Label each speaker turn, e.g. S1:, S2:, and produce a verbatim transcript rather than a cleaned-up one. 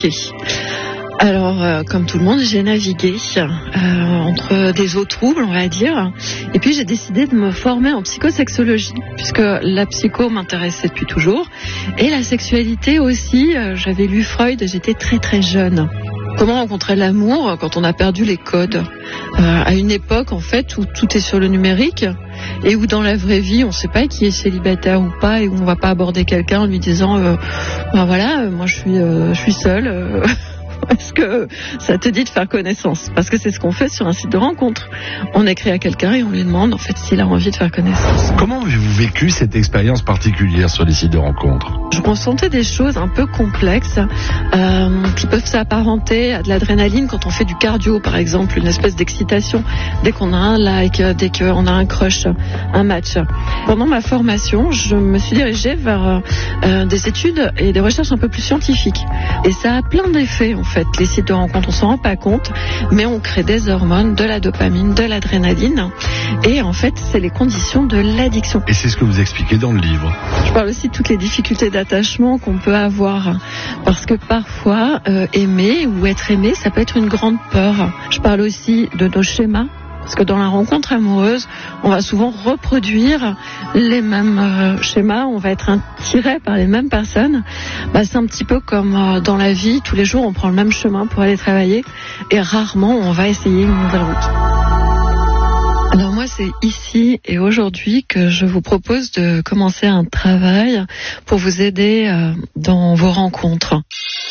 S1: Alors, euh, comme tout le monde, j'ai navigué euh, entre des eaux troubles, on va dire. Et puis, j'ai décidé de me former en psychosexologie, puisque la psycho m'intéressait depuis toujours. Et la sexualité aussi, euh, j'avais lu Freud, j'étais très très jeune. Comment rencontrer l'amour quand on a perdu les codes euh, à une époque en fait où tout est sur le numérique et où dans la vraie vie on ne sait pas qui est célibataire ou pas et où on ne va pas aborder quelqu'un en lui disant euh, ben voilà, moi je suis, euh, je suis seule. Euh Est-ce que ça te dit de faire connaissance? Parce que c'est ce qu'on fait sur un site de rencontre. On écrit à quelqu'un et on lui demande en fait s'il a envie de faire connaissance.
S2: Comment avez-vous vécu cette expérience particulière sur les sites de rencontre?
S1: Je ressentais des choses un peu complexes euh, qui peuvent s'apparenter à de l'adrénaline quand on fait du cardio, par exemple, une espèce d'excitation dès qu'on a un like, dès qu'on a un crush, un match. Pendant ma formation, je me suis dirigée vers euh, des études et des recherches un peu plus scientifiques. Et ça a plein d'effets en fait. Les sites de rencontre, on s'en rend pas compte, mais on crée des hormones, de la dopamine, de l'adrénaline. Et en fait, c'est les conditions de l'addiction.
S2: Et c'est ce que vous expliquez dans le livre.
S1: Je parle aussi de toutes les difficultés d'attachement qu'on peut avoir. Parce que parfois, euh, aimer ou être aimé, ça peut être une grande peur. Je parle aussi de nos schémas. Parce que dans la rencontre amoureuse, on va souvent reproduire les mêmes euh, schémas, on va être attiré par les mêmes personnes. Bah, c'est un petit peu comme euh, dans la vie, tous les jours on prend le même chemin pour aller travailler et rarement on va essayer une nouvelle route. Alors moi c'est ici et aujourd'hui que je vous propose de commencer un travail pour vous aider euh, dans vos rencontres.